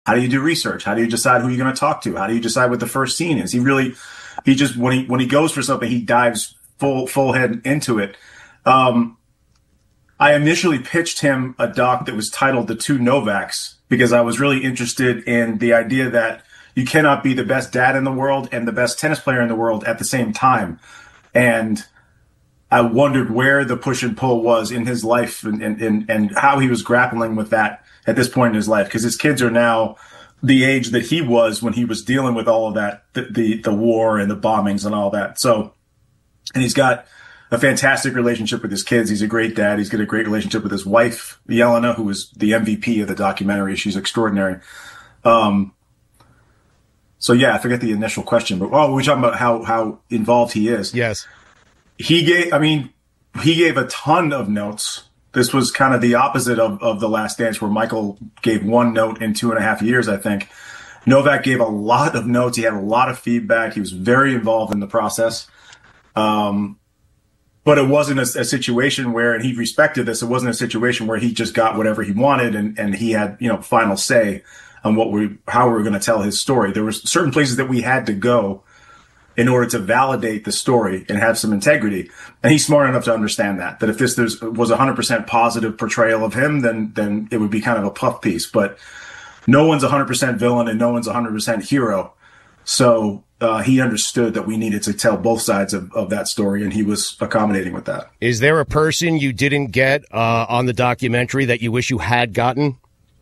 How do you do research? How do you decide who you're going to talk to? How do you decide what the first scene is? He just when he goes for something, he dives full head into it. I initially pitched him a doc that was titled The Two Novaks because I was really interested in the idea that you cannot be the best dad in the world and the best tennis player in the world at the same time. And I wondered where the push and pull was in his life and how he was grappling with that at this point in his life. Because his kids are now the age that he was when he was dealing with all of that, the war and the bombings and all that. So, and he's got a fantastic relationship with his kids. He's a great dad. He's got a great relationship with his wife, Yelena, who was the MVP of the documentary. She's extraordinary. So yeah, I forget the initial question, but we're talking about how involved he is. Yes. He gave a ton of notes. This was kind of the opposite of The Last Dance, where Michael gave one note in 2.5 years, I think. Novak gave a lot of notes. He had a lot of feedback. He was very involved in the process. But it wasn't a situation where, and he respected this, it wasn't a situation where he just got whatever he wanted and he had, final say on how we were going to tell his story. There were certain places that we had to go in order to validate the story and have some integrity. And he's smart enough to understand that if this was 100% positive portrayal of him, then it would be kind of a puff piece. But no one's 100% villain and no one's 100% hero. So he understood that we needed to tell both sides of that story, and he was accommodating with that. Is there a person you didn't get on the documentary that you wish you had gotten?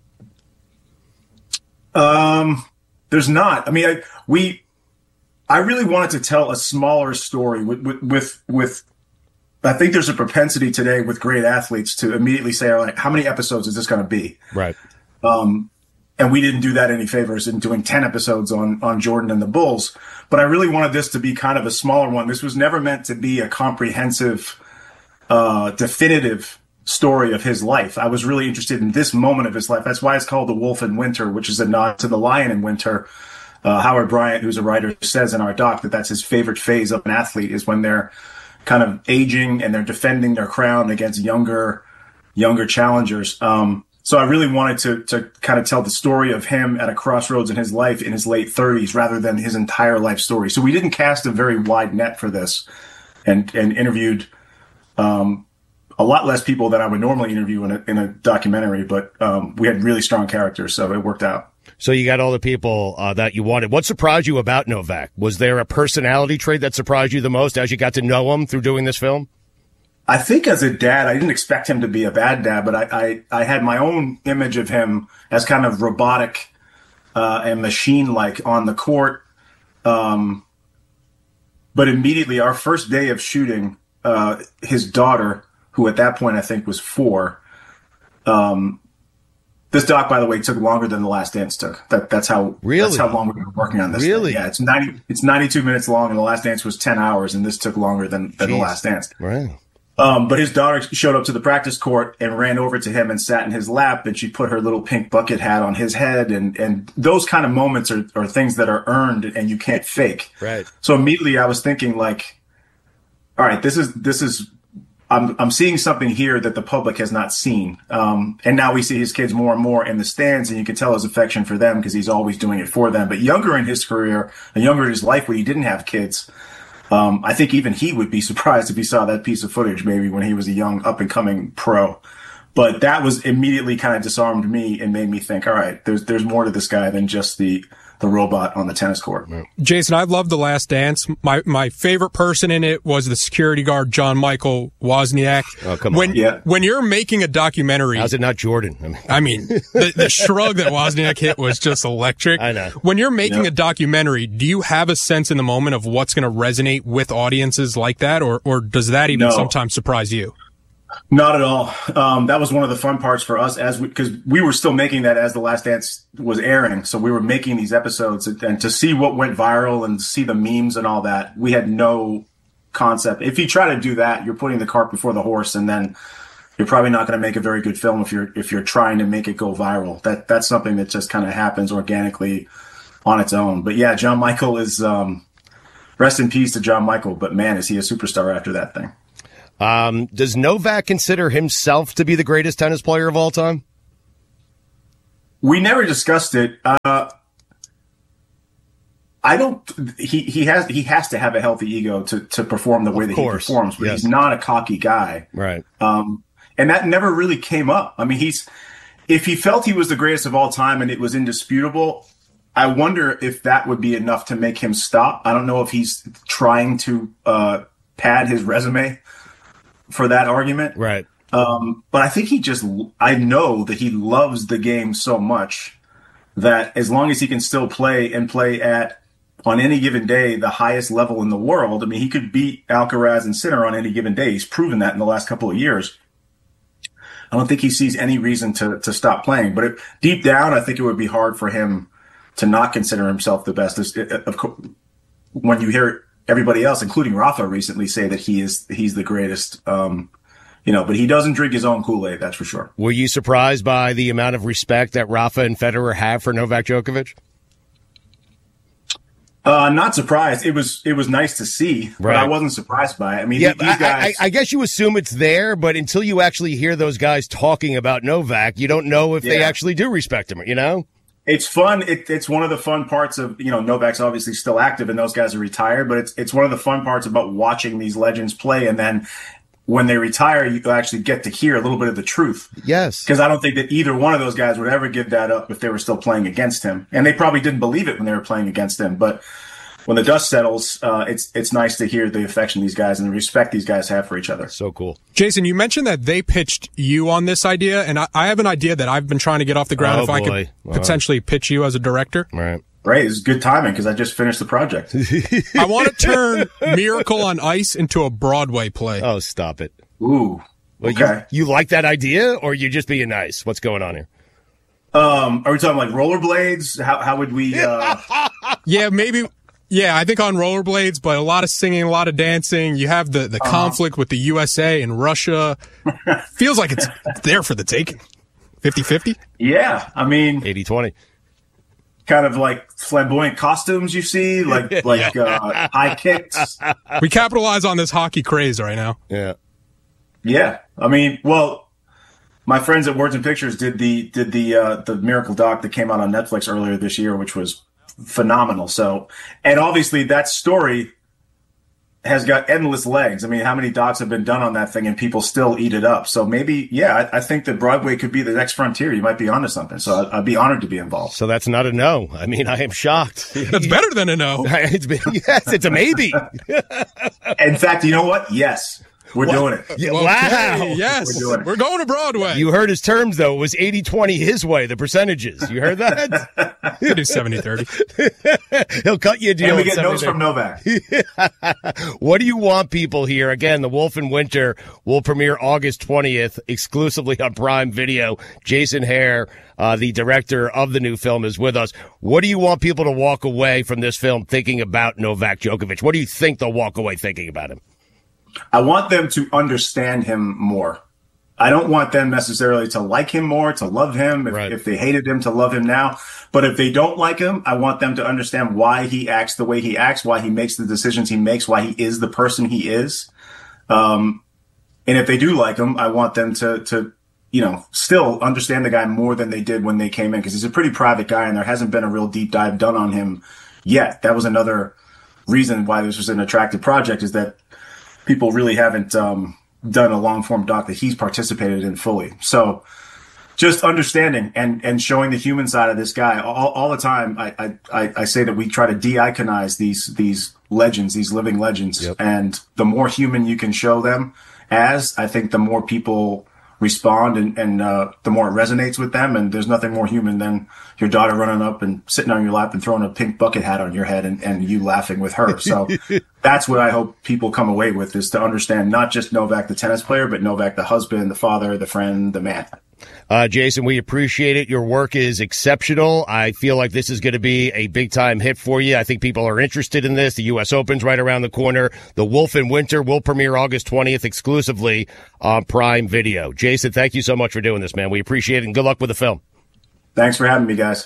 There's not. I mean, I really wanted to tell a smaller story with I think there's a propensity today with great athletes to immediately say, all right, how many episodes is this going to be? Right. And we didn't do that any favors in doing 10 episodes on Jordan and the Bulls. But I really wanted this to be kind of a smaller one. This was never meant to be a comprehensive, definitive story of his life. I was really interested in this moment of his life. That's why it's called The Wolf in Winter, which is a nod to the lion in winter. Howard Bryant, who's a writer, says in our doc that that's his favorite phase of an athlete, is when they're kind of aging and they're defending their crown against younger challengers. So I really wanted to kind of tell the story of him at a crossroads in his life in his late 30s rather than his entire life story. So we didn't cast a very wide net for this and interviewed a lot less people than I would normally interview in a documentary, but we had really strong characters, so it worked out. So you got all the people that you wanted. What surprised you about Novak? Was there a personality trait that surprised you the most as you got to know him through doing this film? I think as a dad, I didn't expect him to be a bad dad, but I had my own image of him as kind of robotic and machine-like on the court. But immediately, our first day of shooting, his daughter, who at that point I think was 4, this doc, by the way, took longer than The Last Dance took. That's how long we were working on this. Really? Thing. Yeah, it's 92 minutes long, and The Last Dance was 10 hours, and this took longer than The Last Dance. Right. But his daughter showed up to the practice court and ran over to him and sat in his lap, and she put her little pink bucket hat on his head. And those kind of moments are things that are earned and you can't fake. Right. So immediately I was thinking like, all right, this is, I'm seeing something here that the public has not seen. And now we see his kids more and more in the stands, and you can tell his affection for them because he's always doing it for them. But younger in his career and younger in his life where he didn't have kids, I think even he would be surprised if he saw that piece of footage maybe when he was a young up-and-coming pro. But that was immediately kind of disarmed me and made me think, all right, there's more to this guy than just the robot on the tennis court. Jason, I love The Last Dance. My favorite person in it was the security guard, John Michael Wozniak. Oh, come on. When you're making a documentary... How's it not Jordan? I mean the shrug that Wozniak hit was just electric. I know. When you're making a documentary, do you have a sense in the moment of what's going to resonate with audiences like that, or does that even sometimes surprise you? Not at all. That was one of the fun parts for us because we were still making that as The Last Dance was airing. So we were making these episodes, and to see what went viral and see the memes and all that, we had no concept. If you try to do that, you're putting the cart before the horse, and then you're probably not going to make a very good film if you're trying to make it go viral. That's something that just kind of happens organically on its own. But yeah, John Michael is, rest in peace to John Michael, but man, is he a superstar after that thing. Does Novak consider himself to be the greatest tennis player of all time? We never discussed it. I don't. He has to have a healthy ego to perform the way that he performs, but he's not a cocky guy, right? And that never really came up. I mean, if he felt he was the greatest of all time and it was indisputable, I wonder if that would be enough to make him stop. I don't know if he's trying to pad his resume for that argument, right? But I think I know that he loves the game so much that as long as he can still play at, on any given day, the highest level in the world. I mean, he could beat Alcaraz and Sinner on any given day. He's proven that in the last couple of years. I don't think he sees any reason to stop playing. But deep down, I think it would be hard for him to not consider himself the best. Of course, when you hear everybody else, including Rafa, recently say that he's the greatest, but he doesn't drink his own Kool-Aid, that's for sure. Were you surprised by the amount of respect that Rafa and Federer have for Novak Djokovic? Not surprised. It was nice to see, but I wasn't surprised by it. I mean, these guys. I guess you assume it's there, but until you actually hear those guys talking about Novak, you don't know if they actually do respect him. It's fun. It's one of the fun parts of Novak's obviously still active, and those guys are retired. But it's one of the fun parts about watching these legends play, and then when they retire, you actually get to hear a little bit of the truth. Yes. Because I don't think that either one of those guys would ever give that up if they were still playing against him. And they probably didn't believe it when they were playing against him. But when the dust settles, it's nice to hear the affection these guys and the respect these guys have for each other. So cool. Jason, you mentioned that they pitched you on this idea, and I have an idea that I've been trying to get off the ground I could potentially pitch you as a director. Right. Right, it's good timing because I just finished the project. I want to turn Miracle on Ice into a Broadway play. Oh, stop it. Ooh, okay. You like that idea, or you just being nice? What's going on here? Are we talking like rollerblades? How would we? Yeah, maybe. Yeah, I think on rollerblades, but a lot of singing, a lot of dancing. You have the conflict with the USA and Russia. Feels like it's there for the taking. 50-50? Yeah, I mean 80-20. Kind of like flamboyant costumes you see, like high kicks. We capitalize on this hockey craze right now. Yeah. Yeah. I mean, well, my friends at Words and Pictures did the Miracle doc that came out on Netflix earlier this year, which was phenomenal. So, and obviously that story has got endless legs. I mean, how many docs have been done on that thing and people still eat it up? So maybe, I think that Broadway could be the next frontier. You might be onto something. So I'd be honored to be involved. So that's not a no. I mean, I am shocked. That's better than a no. It's a maybe. In fact, you know what? Yes. We're doing it. Yeah, wow. Yes. We're going to Broadway. You heard his terms, though. It was 80-20 his way, the percentages. You heard that? He'll do 70-30. He'll cut you a deal. And we get notes from Novak. What do you want people here? Again, The Wolf in Winter will premiere August 20th exclusively on Prime Video. Jason Hehir, the director of the new film, is with us. What do you want people to walk away from this film thinking about Novak Djokovic? What do you think they'll walk away thinking about him? I want them to understand him more. I don't want them necessarily to like him more, to love him, if they hated him, to love him now. But if they don't like him, I want them to understand why he acts the way he acts, why he makes the decisions he makes, why he is the person he is. And if they do like him, I want them to still understand the guy more than they did when they came in, because he's a pretty private guy and there hasn't been a real deep dive done on him yet. That was another reason why this was an attractive project, is that people really haven't done a long-form doc that he's participated in fully. So just understanding and showing the human side of this guy all the time. I say that we try to de-iconize these legends, these living legends. Yep. And the more human you can show them as, I think the more people respond and the more it resonates with them. And there's nothing more human than your daughter running up and sitting on your lap and throwing a pink bucket hat on your head and you laughing with her. So that's what I hope people come away with, is to understand not just Novak the tennis player, but Novak the husband, the father, the friend, the man. Jason, we appreciate it. Your work is exceptional. I feel like this is going to be a big-time hit for you. I think people are interested in this. The U.S. Open's right around the corner. The Wolf in Winter will premiere August 20th exclusively on Prime Video. Jason, thank you so much for doing this, man. We appreciate it, and good luck with the film. Thanks for having me, guys.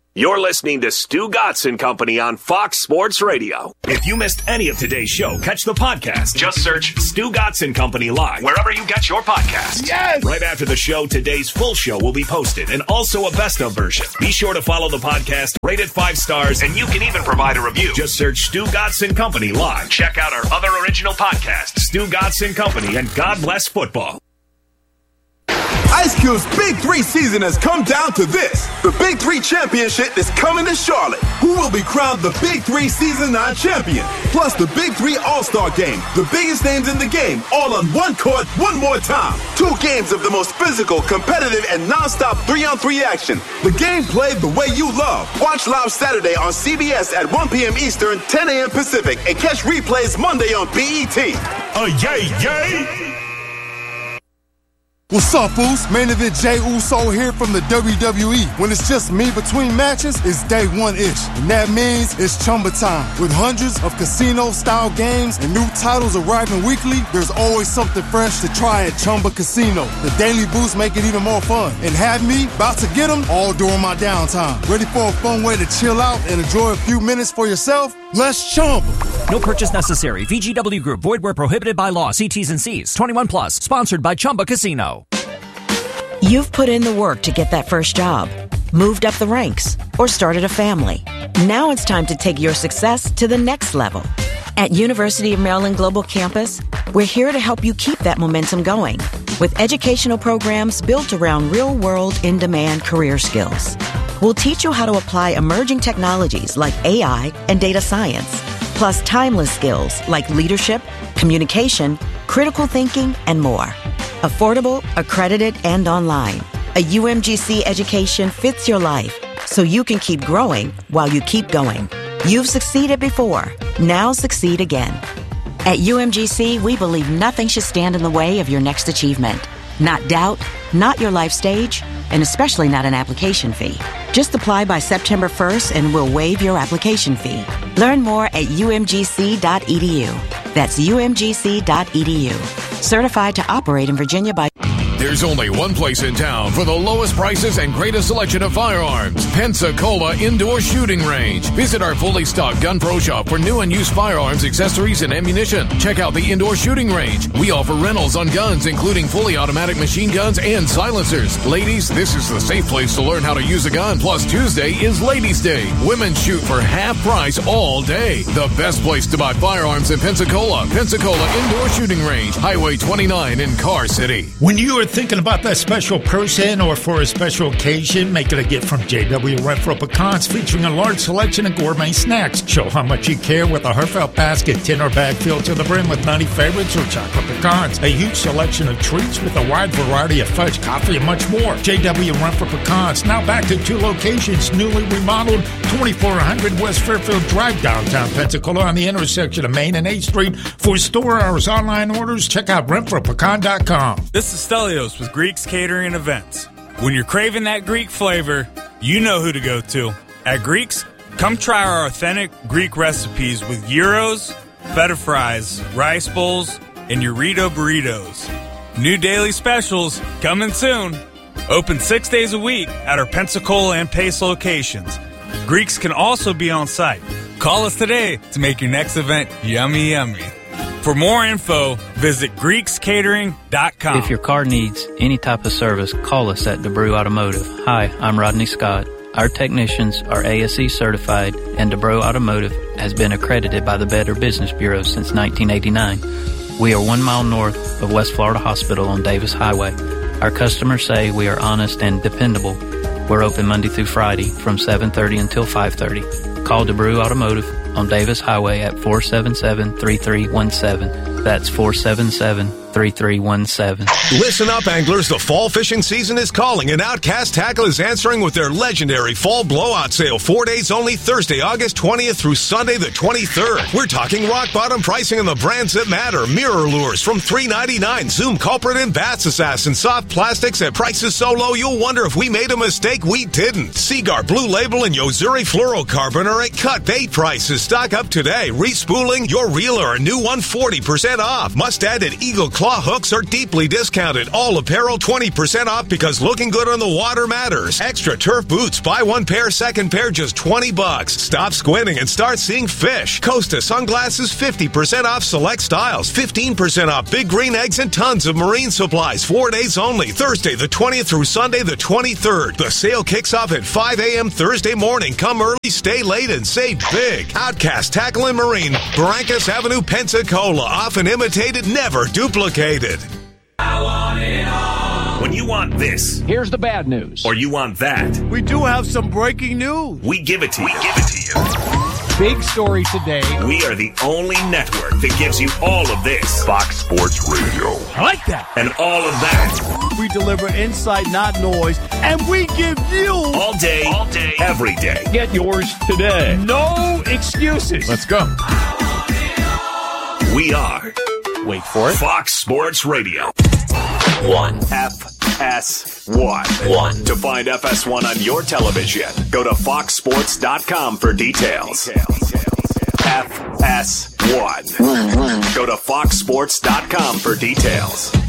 You're listening to Stu Gatz and Company on Fox Sports Radio. If you missed any of today's show, catch the podcast. Just search Stu Gatz and Company Live wherever you get your podcasts. Yes! Right after the show, today's full show will be posted and also a best of version. Be sure to follow the podcast, rate it 5 stars, and you can even provide a review. Just search Stu Gatz and Company Live. Check out our other original podcasts, Stu Gatz and Company and God Bless Football. Ice Cube's Big 3 season has come down to this. The Big 3 Championship is coming to Charlotte. Who will be crowned the Big 3 Season 9 champion? Plus the Big 3 All-Star Game. The biggest names in the game, all on one court, one more time. 2 games of the most physical, competitive, and non-stop 3-on-3 action. The game played the way you love. Watch live Saturday on CBS at 1 p.m. Eastern, 10 a.m. Pacific, and catch replays Monday on BET. Yay! What's up, Foos? Main event Jey Uso here from the WWE. When it's just me between matches, it's day one-ish. And that means it's Chumba time. With hundreds of casino-style games and new titles arriving weekly, there's always something fresh to try at Chumba Casino. The daily boosts make it even more fun. And have me about to get them all during my downtime. Ready for a fun way to chill out and enjoy a few minutes for yourself? Let's Chumba. No purchase necessary. VGW Group. Void where prohibited by law. See T's and C's. 21 plus. Sponsored by Chumba Casino. You've put in the work to get that first job, moved up the ranks, or started a family. Now it's time to take your success to the next level. At University of Maryland Global Campus, we're here to help you keep that momentum going with educational programs built around real-world, in-demand career skills. We'll teach you how to apply emerging technologies like AI and data science, plus timeless skills like leadership, communication, critical thinking, and more. Affordable, accredited, and online. A UMGC education fits your life, so you can keep growing while you keep going. You've succeeded before. Now succeed again. At UMGC, we believe nothing should stand in the way of your next achievement. Not doubt, not your life stage, and especially not an application fee. Just apply by September 1st and we'll waive your application fee. Learn more at umgc.edu. That's umgc.edu. Certified to operate in Virginia by... There's only one place in town for the lowest prices and greatest selection of firearms. Pensacola Indoor Shooting Range. Visit our fully stocked Gun Pro Shop for new and used firearms, accessories, and ammunition. Check out the Indoor Shooting Range. We offer rentals on guns, including fully automatic machine guns and silencers. Ladies, this is the safe place to learn how to use a gun. Plus, Tuesday is Ladies' Day. Women shoot for half price all day. The best place to buy firearms in Pensacola. Pensacola Indoor Shooting Range. Highway 29 in Car City. When you are thinking about that special person or for a special occasion, make it a gift from J.W. Renfro Pecans, featuring a large selection of gourmet snacks. Show how much you care with a heartfelt basket, tin or bag filled to the brim with nutty favorites or chocolate pecans. A huge selection of treats with a wide variety of fudge, coffee, and much more. J.W. Renfro Pecans, now back to 2 locations, newly remodeled, 2400 West Fairfield Drive, downtown Pensacola, on the intersection of Main and 8th Street. For store hours, online orders, check out RenfroPecan.com. This is Stelios with Greeks Catering Events. When you're craving that Greek flavor, you know who to go to. At Greeks, come try our authentic Greek recipes with gyros, feta fries, rice bowls, and Eurito burritos. New daily specials coming soon. Open 6 days a week at our Pensacola and Pace locations. Greeks can also be on site. Call us today to make your next event yummy, yummy. For more info, visit GreeksCatering.com. If your car needs any type of service, call us at DeBrew Automotive. Hi, I'm Rodney Scott. Our technicians are ASE certified, and DeBrew Automotive has been accredited by the Better Business Bureau since 1989. We are 1 mile north of West Florida Hospital on Davis Highway. Our customers say we are honest and dependable. We're open Monday through Friday from 7:30 until 5:30. Call DeBrew Automotive on Davis Highway at 477-3317. That's 477-3317. Listen up, anglers. The fall fishing season is calling, and Outcast Tackle is answering with their legendary fall blowout sale. 4 days only, Thursday, August 20th through Sunday the 23rd. We're talking rock bottom pricing on the brands that matter. Mirror lures from $3.99. Zoom Culprit and Bass Assassin. Soft plastics at prices so low you'll wonder if we made a mistake. We didn't. Seaguar, Blue Label, and Yozuri Fluorocarbon are at cut bait prices. Stock up today. Respooling your reel or a new one 40% off. Must add at Eagle Claw hooks are deeply discounted. All apparel 20% off because looking good on the water matters. Extra turf boots, buy one pair, second pair, just $20. Stop squinting and start seeing fish. Costa sunglasses, 50% off select styles, 15% off Big Green Eggs, and tons of marine supplies. 4 days only, Thursday the 20th through Sunday the 23rd. The sale kicks off at 5 a.m. Thursday morning. Come early, stay late, and save big. Outcast Tackle and Marine, Barrancas Avenue, Pensacola. Often imitated, never duplicated. I want it all. When you want this, here's the bad news. Or you want that, we do have some breaking news. We give it to you. Big story today. We are the only network that gives you all of this. Fox Sports Radio. I like that. And all of that. We deliver insight, not noise, and we give you all day, every day. Get yours today. No excuses. Let's go. We are, wait for it, Fox Sports Radio. 1. FS1. To find FS1 on your television, go to foxsports.com for details. FS1. Go to foxsports.com for details.